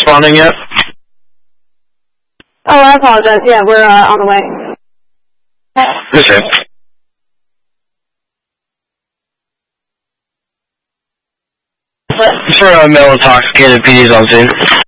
responding yet? Oh, I apologize. Yeah, we're on the way. Okay. For male intoxicated PDs on scene.